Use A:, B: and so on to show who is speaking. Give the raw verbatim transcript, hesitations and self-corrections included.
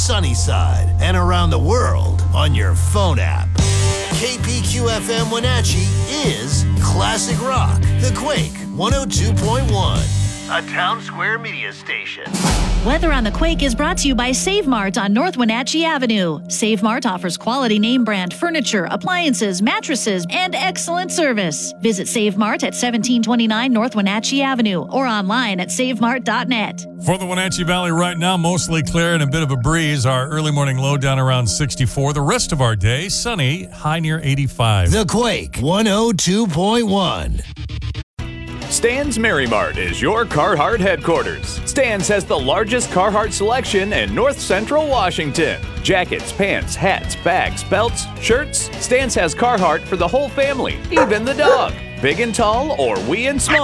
A: Sunnyside, and around the world on your phone app. K P Q F M Wenatchee is Classic Rock, The Quake one oh two point one, a Town Square media station.
B: Weather on the Quake is brought to you by Save Mart on North Wenatchee Avenue. Save Mart offers quality name brand furniture, appliances, mattresses, and excellent service. Visit Save Mart at seventeen twenty-nine North Wenatchee Avenue or online at save mart dot net.
C: For the Wenatchee Valley right now, mostly clear and a bit of a breeze. Our early morning low down around sixty-four. The rest of our day, sunny, high near eighty-five.
A: The Quake one oh two point one.
D: Stan's Merrimart is your Carhartt headquarters. Stan's has the largest Carhartt selection in North Central Washington. Jackets, pants, hats, bags, belts, shirts. Stan's has Carhartt for the whole family, even the dog. Big and tall or wee and small.